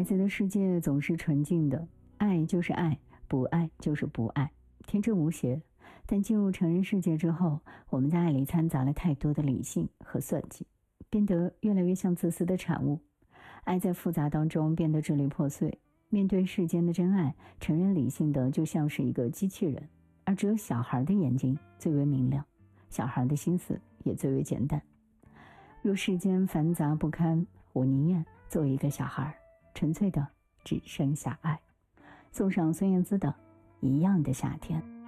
孩子的世界总是纯净的，爱就是爱，不爱就是不爱，天真无邪。但进入成人世界之后，我们在爱里掺杂了太多的理性和算计，变得越来越像自私的产物。爱在复杂当中变得支离破碎。面对世间的真爱，成人理性的就像是一个机器人，而只有小孩的眼睛最为明亮，小孩的心思也最为简单。若世间繁杂不堪，我宁愿做一个小孩，纯粹的只剩下爱。送上孙燕姿的《一样的夏天》。